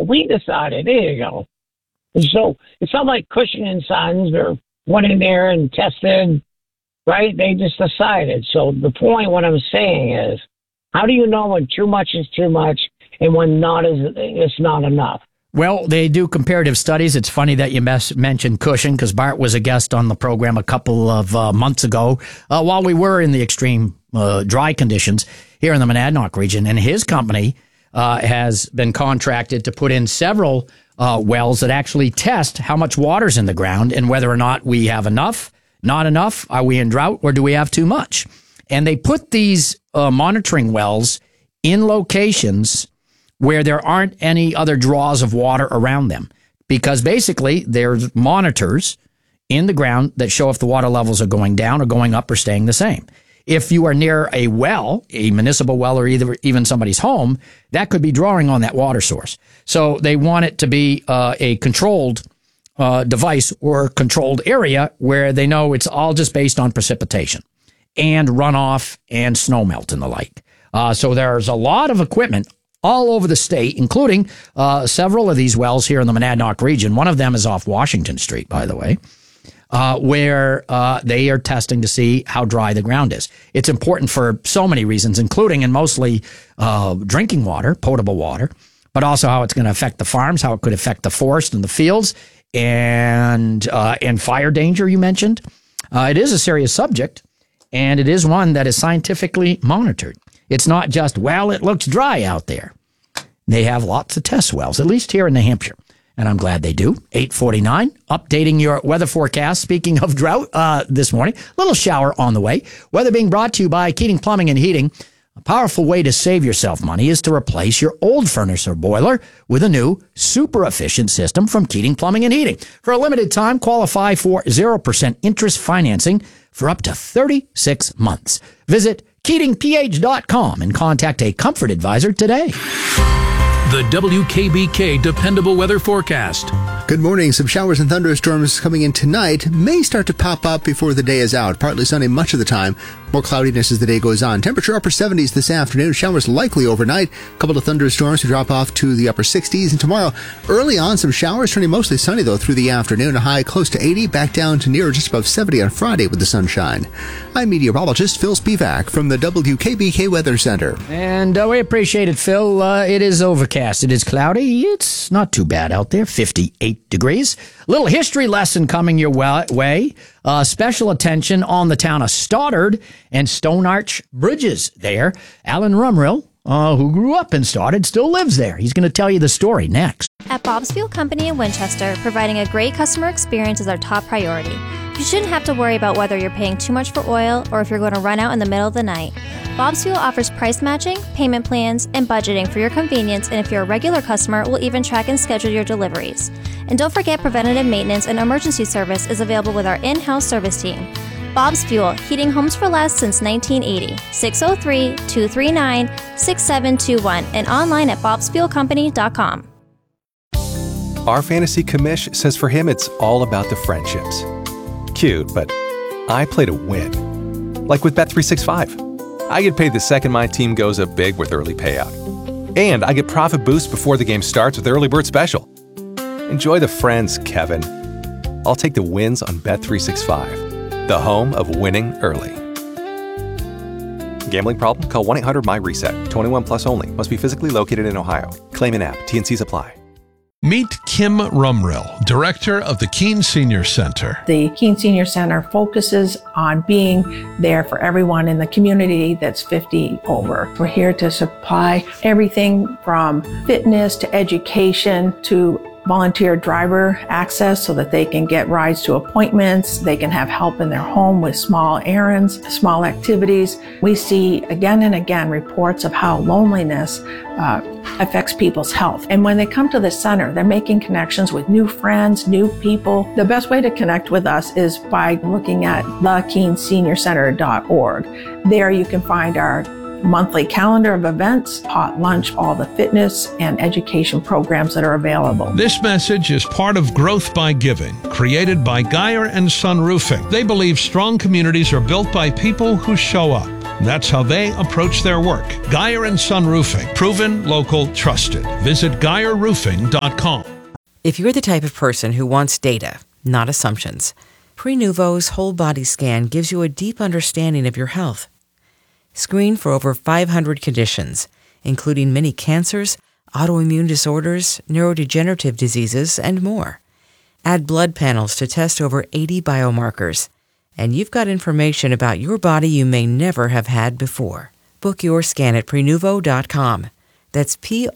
we decided, there you go. And so it's not like Cushing and Sons or went in there and tested, right? They just decided. So the point, what I'm saying is, how do you know when too much is too much and when it's not enough? Well, they do comparative studies. It's funny that you mentioned Cushing, because Bart was a guest on the program a couple of months ago while we were in the extreme dry conditions here in the Monadnock region. And his company has been contracted to put in several wells that actually test how much water's in the ground and whether or not we have enough, not enough, are we in drought, or do we have too much? And they put these monitoring wells in locations where there aren't any other draws of water around them, because basically there's monitors in the ground that show if the water levels are going down or going up or staying the same. If you are near a well, a municipal well, or even somebody's home, that could be drawing on that water source. So they want it to be a controlled device or controlled area where they know it's all just based on precipitation and runoff and snow melt and the like. So there's a lot of equipment all over the state, including several of these wells here in the Monadnock region. One of them is off Washington Street, by the way, where they are testing to see how dry the ground is. It's important for so many reasons, including and mostly drinking water, potable water, but also how it's going to affect the farms, how it could affect the forest and the fields, and fire danger, you mentioned. It is a serious subject, and it is one that is scientifically monitored. It's not just, well, it looks dry out there. They have lots of test wells, at least here in New Hampshire. And I'm glad they do. 8:49, updating your weather forecast. Speaking of drought, this morning, little shower on the way. Weather being brought to you by Keating Plumbing and Heating. A powerful way to save yourself money is to replace your old furnace or boiler with a new, super efficient system from Keating Plumbing and Heating. For a limited time, qualify for 0% interest financing for up to 36 months. Visit KeatingPH.com and contact a comfort advisor today. The WKBK Dependable Weather Forecast. Good morning. Some showers and thunderstorms coming in tonight may start to pop up before the day is out. Partly sunny much of the time. More cloudiness as the day goes on. Temperature upper 70s this afternoon. Showers likely overnight. A couple of thunderstorms to drop off to the upper 60s. And tomorrow, early on, some showers turning mostly sunny, though, through the afternoon. A high close to 80, back down to near just above 70 on Friday with the sunshine. I'm meteorologist Phil Spivak from the WKBK Weather Center. And we appreciate it, Phil. It is overcast. It is cloudy. It's not too bad out there. 58 degrees. Little history lesson coming your way. Special attention on the town of Stoddard and Stone Arch Bridges there. Alan Rumrill, who grew up in Stoddard, still lives there. He's going to tell you the story next. At Bob's Fuel Company in Winchester, providing a great customer experience is our top priority. You shouldn't have to worry about whether you're paying too much for oil or if you're going to run out in the middle of the night. Bob's Fuel offers price matching, payment plans, and budgeting for your convenience, and if you're a regular customer, we'll even track and schedule your deliveries. And don't forget, preventative maintenance and emergency service is available with our in-house service team. Bob's Fuel, heating homes for less since 1980. 603-239-6721 and online at bobsfuelcompany.com. Our fantasy commish says for him it's all about the friendships. Cute, but I play to win. Like with Bet365. I get paid the second my team goes up big with early payout. And I get profit boost before the game starts with Early Bird Special. Enjoy the friends, Kevin. I'll take the wins on Bet365, the home of winning early. Gambling problem? Call 1-800-MY-RESET. 21 plus only. Must be physically located in Ohio. Claim in app. T&Cs apply. Meet Kim Rumrill, director of the Keene Senior Center. The Keene Senior Center focuses on being there for everyone in the community that's 50 over. We're here to supply everything from fitness to education to volunteer driver access so that they can get rides to appointments. They can have help in their home with small errands, small activities. We see again and again reports of how loneliness affects people's health. And when they come to the center, they're making connections with new friends, new people. The best way to connect with us is by looking at thekeeneseniorcenter.org. There you can find our monthly calendar of events, hot lunch, all the fitness and education programs that are available. This message is part of Growth by Giving, created by Geyer and Son Roofing. They believe strong communities are built by people who show up. That's how they approach their work. Geyer & Son Roofing. Proven, local, trusted. Visit GeyerRoofing.com. If you're the type of person who wants data, not assumptions, Prenuvo's whole body scan gives you a deep understanding of your health. Screen for over 500 conditions, including many cancers, autoimmune disorders, neurodegenerative diseases, and more. Add blood panels to test over 80 biomarkers, and you've got information about your body you may never have had before. Book your scan at Prenuvo.com. That's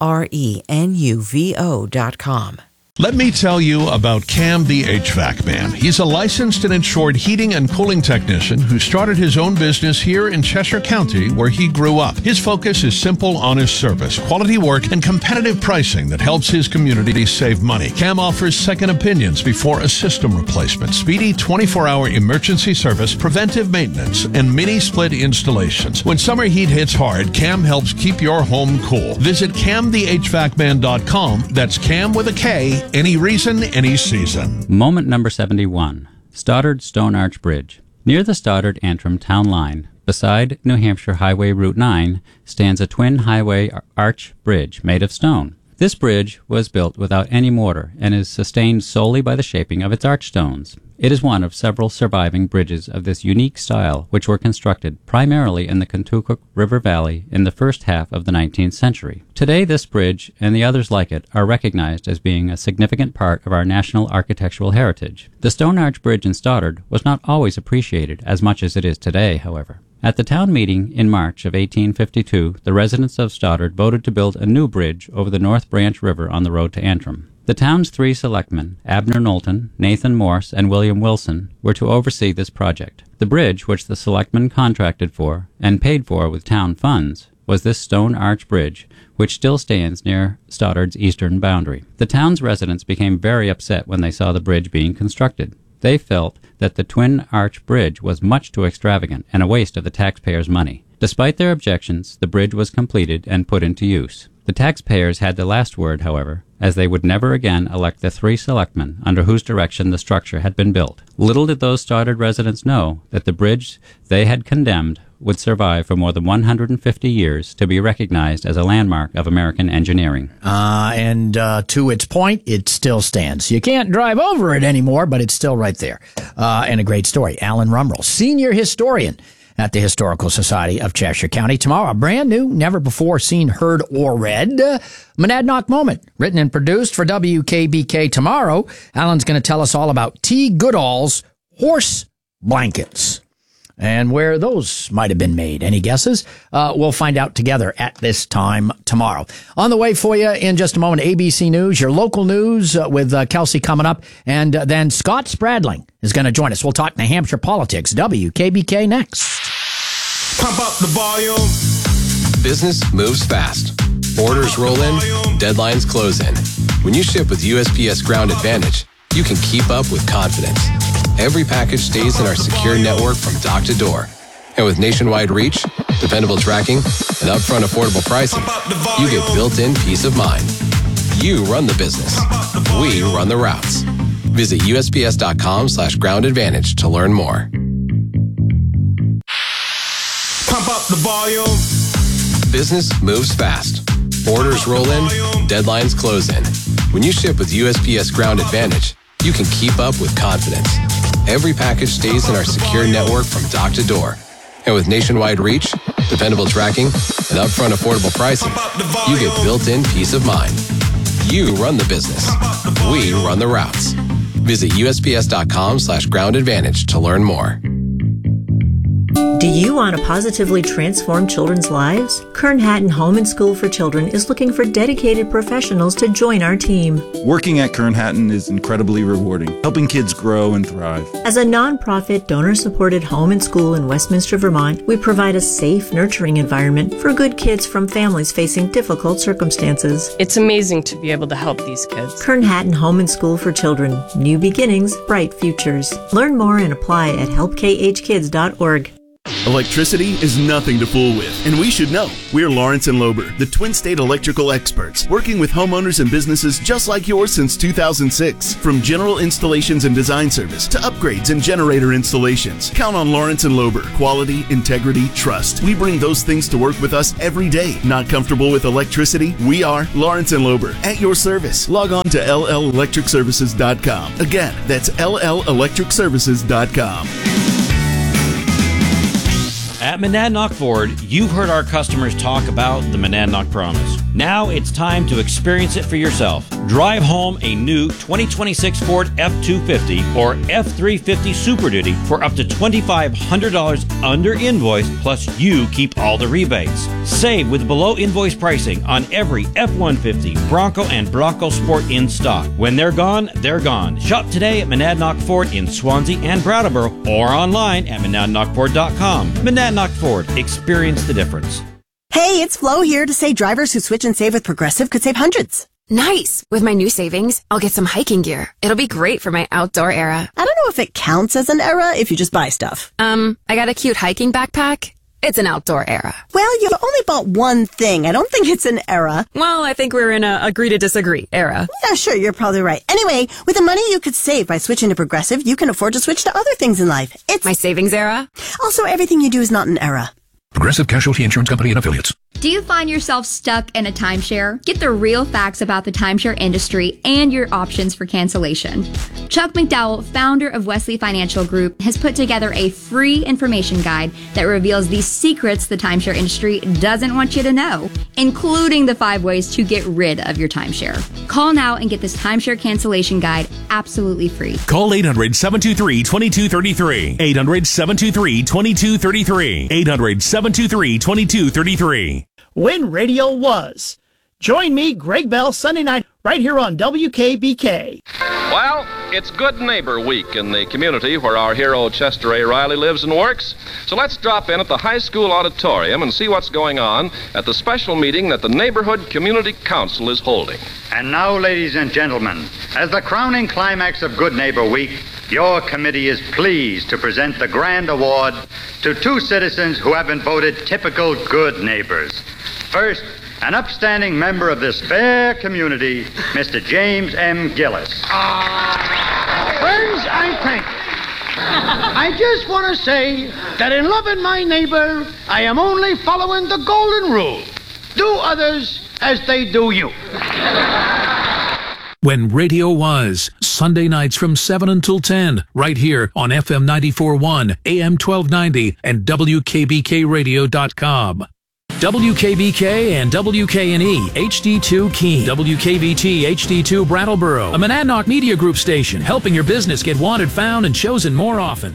Prenuvo.com. Let me tell you about Cam the HVAC Man. He's a licensed and insured heating and cooling technician who started his own business here in Cheshire County, where he grew up. His focus is simple, honest service, quality work, and competitive pricing that helps his community save money. Cam offers second opinions before a system replacement, speedy 24-hour emergency service, preventive maintenance, and mini-split installations. When summer heat hits hard, Cam helps keep your home cool. Visit CamTheHVACman.com. That's Cam with a K. Any reason, any season. Moment number 71. Stoddard Stone Arch Bridge. Near the Stoddard-Antrim town line, beside New Hampshire Highway Route 9, stands a twin highway arch bridge made of stone. This bridge was built without any mortar and is sustained solely by the shaping of its archstones. It is one of several surviving bridges of this unique style which were constructed primarily in the Contoocook River Valley in the first half of the 19th century. Today, this bridge and the others like it are recognized as being a significant part of our national architectural heritage. The Stone Arch Bridge in Stoddard was not always appreciated as much as it is today, however. At the town meeting in March of 1852, the residents of Stoddard voted to build a new bridge over the North Branch River on the road to Antrim. The town's three selectmen, Abner Knowlton, Nathan Morse, and William Wilson, were to oversee this project. The bridge, which the selectmen contracted for and paid for with town funds, was this stone arch bridge, which still stands near Stoddard's eastern boundary. The town's residents became very upset when they saw the bridge being constructed. They felt that the twin arch bridge was much too extravagant and a waste of the taxpayers' money. Despite their objections, the bridge was completed and put into use. The taxpayers had the last word, however, as they would never again elect the three selectmen under whose direction the structure had been built. Little did those Stoddard residents know that the bridge they had condemned would survive for more than 150 years to be recognized as a landmark of American engineering. And to its point, it still stands. You can't drive over it anymore, but it's still right there. And a great story. Alan Rumrell, senior historian at the Historical Society of Cheshire County. Tomorrow, a brand new, never before seen, heard, or read Monadnock Moment, written and produced for WKBK tomorrow. Alan's going to tell us all about T. Goodall's horse blankets and where those might have been made. Any guesses? We'll find out together at this time tomorrow. On the way for you in just a moment, ABC News, your local news with Kelsey coming up, and then Scott Spradling is going to join us. We'll talk New Hampshire politics. WKBK next. Pump up the volume. Business moves fast. Orders roll in, deadlines close in. When you ship with USPS Ground Advantage, you can keep up with confidence. Every package stays in our secure network from dock to door. And with nationwide reach, dependable tracking, and upfront affordable pricing, you get built-in peace of mind. You run the business. We run the routes. Visit USPS.com/Ground Advantage to learn more. Pump up the volume. Business moves fast. Orders roll in, deadlines close in. When you ship with USPS Ground Advantage, you can keep up with confidence. Every package stays in our secure network from dock to door. And with nationwide reach, dependable tracking, and upfront affordable pricing, you get built-in peace of mind. You run the business. We run the routes. Visit USPS.com/Ground Advantage to learn more. Do you want to positively transform children's lives? Kern Hatton Home and School for Children is looking for dedicated professionals to join our team. Working at Kern Hatton is incredibly rewarding, helping kids grow and thrive. As a nonprofit, donor-supported home and school in Westminster, Vermont, we provide a safe, nurturing environment for good kids from families facing difficult circumstances. It's amazing to be able to help these kids. Kern Hatton Home and School for Children. New beginnings, bright futures. Learn more and apply at helpkhkids.org. Electricity is nothing to fool with, and we should know. We're Lawrence and Lober, the Twin State electrical experts, working with homeowners and businesses just like yours since 2006. From general installations and design service to upgrades and generator installations, count on Lawrence and Lober. Quality, integrity, trust. We bring those things to work with us every day. Not comfortable with electricity? We are Lawrence and Lober, at your service. Log on to LLElectricServices.com. Again, that's LLElectricServices.com. At Monadnock Ford, you've heard our customers talk about the Monadnock Promise. Now it's time to experience it for yourself. Drive home a new 2026 Ford F-250 or F-350 Super Duty for up to $2,500 under invoice, plus you keep all the rebates. Save with below invoice pricing on every F-150, Bronco, and Bronco Sport in stock. When they're gone, they're gone. Shop today at Monadnock Ford in Swansea and Brattleboro or online at monadnockford.com. Monadnock Ford. Experience the difference. Hey, it's Flo here to say drivers who switch and save with Progressive could save hundreds. Nice! With my new savings, I'll get some hiking gear. It'll be great for my outdoor era. I don't know if it counts as an era if you just buy stuff. I got a cute hiking backpack. It's an outdoor era. Well, you've only bought one thing. I don't think it's an era. Well, I think we're in a agree to disagree era. Yeah, sure, you're probably right. Anyway, with the money you could save by switching to Progressive, you can afford to switch to other things in life. It's my savings era. Also, everything you do is not an era. Progressive Casualty Insurance Company and Affiliates. Do you find yourself stuck in a timeshare? Get the real facts about the timeshare industry and your options for cancellation. Chuck McDowell, founder of Wesley Financial Group, has put together a free information guide that reveals the secrets the timeshare industry doesn't want you to know, including the 5 ways to get rid of your timeshare. Call now and get this timeshare cancellation guide absolutely free. Call 800-723-2233. 800-723-2233. 800-723-2233. When radio was. Join me, Greg Bell, Sunday night, right here on WKBK. Well, it's Good Neighbor Week in the community where our hero Chester A. Riley lives and works. So let's drop in at the high school auditorium and see what's going on at the special meeting that the Neighborhood Community Council is holding. And now, ladies and gentlemen, as the crowning climax of Good Neighbor Week, your committee is pleased to present the grand award to 2 citizens who have been voted typical good neighbors. First, an upstanding member of this fair community, Mr. James M. Gillis. Friends, I thank you. I just want to say that in loving my neighbor, I am only following the golden rule. Do others as they do you. When radio was, Sunday nights from 7 until 10, right here on FM 94.1, AM 1290, and WKBKRadio.com. WKBK and WKNE HD2 Keene, WKBT HD2 Brattleboro, a Monadnock Media Group station, helping your business get wanted, found, and chosen more often.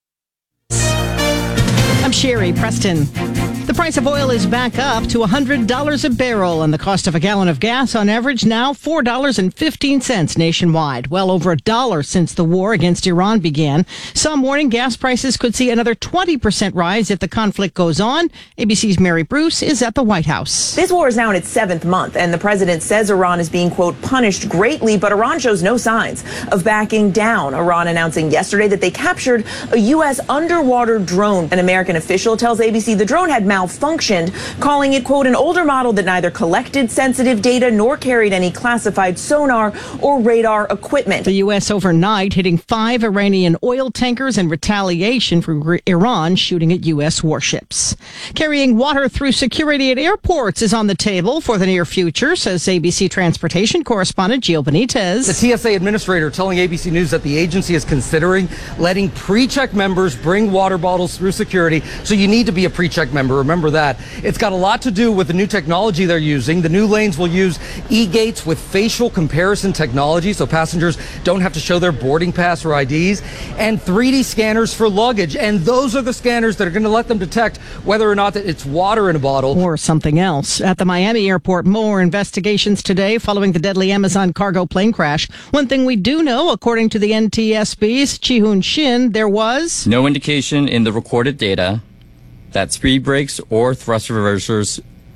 I'm Sherry Preston. The price of oil is back up to $100 a barrel, and the cost of a gallon of gas on average now $4.15 nationwide, well over $1 since the war against Iran began. Some warning gas prices could see another 20% rise if the conflict goes on. ABC's Mary Bruce is at the White House. This war is now in its 7th month, and the president says Iran is being, quote, punished greatly, but Iran shows no signs of backing down. Iran announcing yesterday that they captured a U.S. underwater drone. An American official tells ABC the drone had malfunctioned, calling it, quote, an older model that neither collected sensitive data nor carried any classified sonar or radar equipment. The U.S. overnight hitting 5 Iranian oil tankers in retaliation for Iran shooting at U.S. warships. Carrying water through security at airports is on the table for the near future, says ABC Transportation correspondent Gio Benitez. The TSA administrator telling ABC News that the agency is considering letting pre-check members bring water bottles through security. So you need to be a pre-check member. Remember that. It's got a lot to do with the new technology they're using. The new lanes will use e-gates with facial comparison technology, so passengers don't have to show their boarding pass or IDs, and 3D scanners for luggage. And those are the scanners that are going to let them detect whether or not it's water in a bottle. Or something else. At the Miami airport, more investigations today following the deadly Amazon cargo plane crash. One thing we do know, according to the NTSB's Chi-Hoon Shin, there was no indication in the recorded data that speed brakes or thrust reversers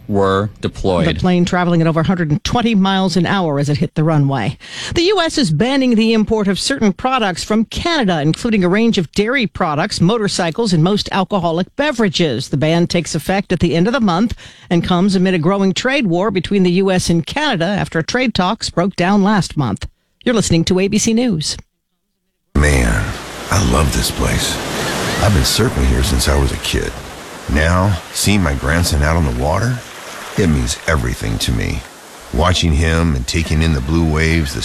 were deployed. The plane traveling at over 120 miles an hour as it hit the runway. The U.S. is banning the import of certain products from Canada, including a range of dairy products, motorcycles, and most alcoholic beverages. The ban takes effect at the end of the month and comes amid a growing trade war between the U.S. and Canada after trade talks broke down last month. You're listening to ABC News. Man, I love this place. I've been surfing here since I was a kid. Now, seeing my grandson out on the water, it means everything to me. Watching him and taking in the blue waves, the